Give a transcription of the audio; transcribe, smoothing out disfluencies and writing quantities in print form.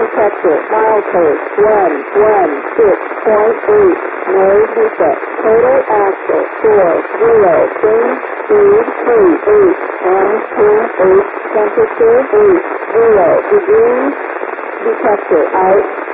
detector, milepost 116.8, noise reset, total axle 40, change speed 38, M28, temperature 80 degrees, detector out.